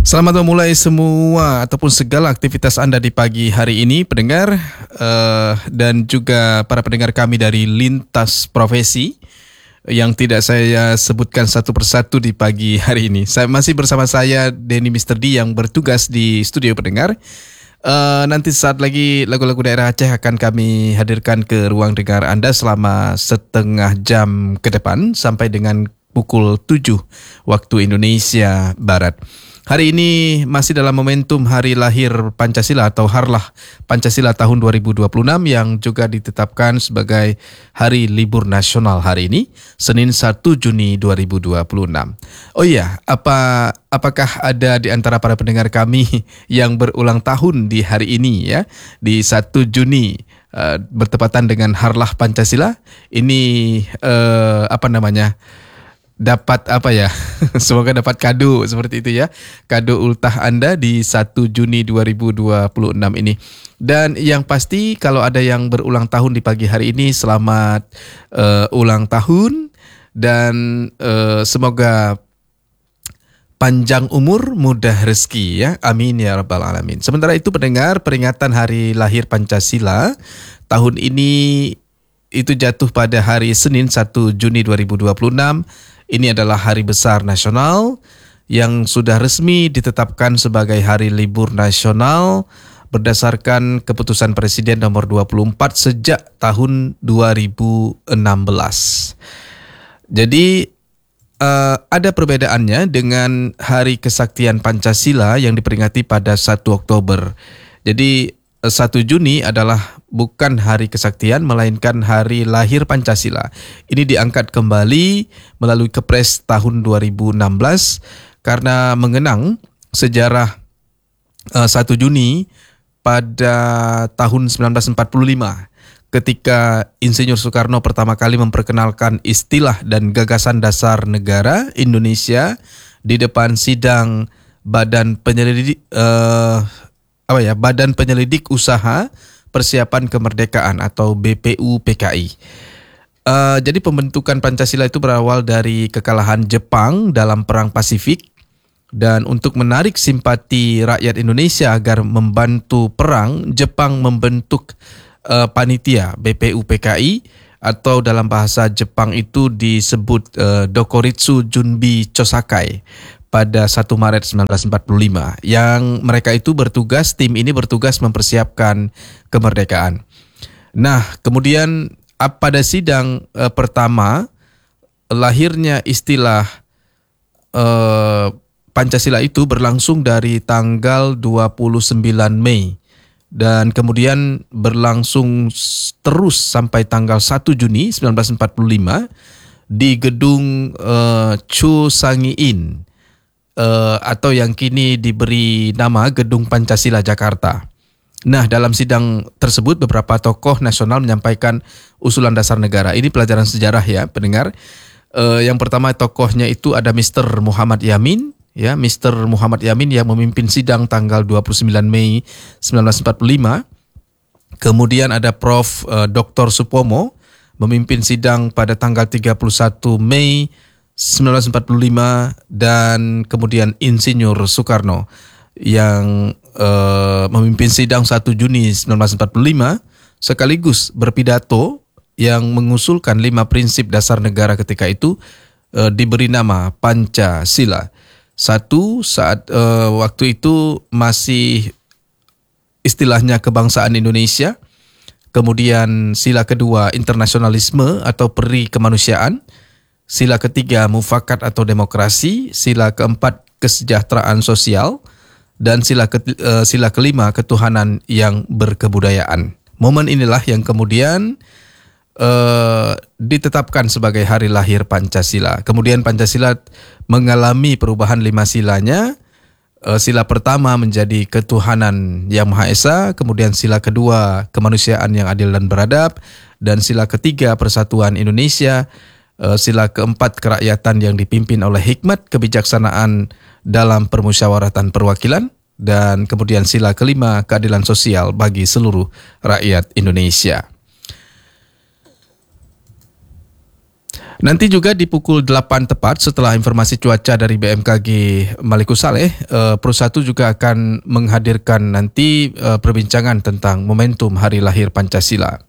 Selamat memulai semua ataupun segala aktivitas Anda di pagi hari ini, pendengar, dan juga para pendengar kami dari lintas profesi yang tidak saya sebutkan satu persatu di pagi hari ini. Saya masih bersama saya Denny Mr. D yang bertugas di studio pendengar. Nanti saat lagi lagu-lagu daerah Aceh akan kami hadirkan ke ruang dengar Anda selama setengah jam ke depan sampai dengan pukul 7 waktu Indonesia Barat. Hari ini masih dalam momentum Hari Lahir Pancasila atau Harlah Pancasila tahun 2026 yang juga ditetapkan sebagai Hari Libur Nasional hari ini, Senin 1 Juni 2026. Oh iya, apakah ada di antara para pendengar kami yang berulang tahun di hari ini ya, di 1 Juni bertepatan dengan Harlah Pancasila? Ini dapat semoga dapat kado seperti itu ya, kado ultah Anda di 1 Juni 2026 ini. Dan yang pasti kalau ada yang berulang tahun di pagi hari ini, selamat ulang tahun dan semoga panjang umur, mudah rezeki ya, amin ya rabbal alamin. Sementara itu pendengar, peringatan Hari Lahir Pancasila tahun ini itu jatuh pada hari Senin 1 Juni 2026. Ini adalah hari besar nasional yang sudah resmi ditetapkan sebagai hari libur nasional berdasarkan keputusan Presiden nomor 24 sejak tahun 2016. Jadi ada perbedaannya dengan Hari Kesaktian Pancasila yang diperingati pada 1 Oktober. Jadi 1 Juni adalah bukan hari kesaktian melainkan hari lahir Pancasila. Ini diangkat kembali melalui Kepres tahun 2016 karena mengenang sejarah 1 Juni pada tahun 1945 ketika Insinyur Soekarno pertama kali memperkenalkan istilah dan gagasan dasar negara Indonesia di depan sidang Badan Penyelidik Usaha Persiapan Kemerdekaan atau BPUPKI. Jadi pembentukan Pancasila itu berawal dari kekalahan Jepang dalam Perang Pasifik, dan untuk menarik simpati rakyat Indonesia agar membantu perang, Jepang membentuk panitia BPUPKI atau dalam bahasa Jepang itu disebut Dokuritsu Junbi Chosakai pada 1 Maret 1945 yang mereka itu tim ini bertugas mempersiapkan kemerdekaan. Nah, kemudian pada sidang pertama lahirnya istilah Pancasila itu berlangsung dari tanggal 29 Mei dan kemudian berlangsung terus sampai tanggal 1 Juni 1945 di gedung Chusangiin atau yang kini diberi nama Gedung Pancasila Jakarta. Nah, dalam sidang tersebut beberapa tokoh nasional menyampaikan usulan dasar negara. Ini pelajaran sejarah ya, pendengar. Yang pertama tokohnya itu ada Mr. Muhammad Yamin, ya, Mr. Muhammad Yamin yang memimpin sidang tanggal 29 Mei 1945. Kemudian ada Prof. Dr. Supomo memimpin sidang pada tanggal 31 Mei 1945 dan kemudian Insinyur Soekarno yang memimpin sidang 1 Juni 1945 sekaligus berpidato yang mengusulkan 5 prinsip dasar negara ketika itu diberi nama Pancasila. Satu, saat waktu itu masih istilahnya kebangsaan Indonesia. Kemudian sila kedua internasionalisme atau peri kemanusiaan. Sila ketiga mufakat atau demokrasi, sila keempat kesejahteraan sosial, dan sila kelima ketuhanan yang berkebudayaan. Momen inilah yang kemudian ditetapkan sebagai hari lahir Pancasila. Kemudian Pancasila mengalami perubahan 5 silanya. Sila pertama menjadi ketuhanan yang Maha Esa, kemudian sila kedua kemanusiaan yang adil dan beradab, dan sila ketiga persatuan Indonesia. Sila keempat kerakyatan yang dipimpin oleh hikmat kebijaksanaan dalam permusyawaratan perwakilan, dan kemudian sila kelima keadilan sosial bagi seluruh rakyat Indonesia. Nanti juga di pukul 8 tepat setelah informasi cuaca dari BMKG Maluku Saleh, Pro 1 juga akan menghadirkan nanti perbincangan tentang momentum Hari Lahir Pancasila.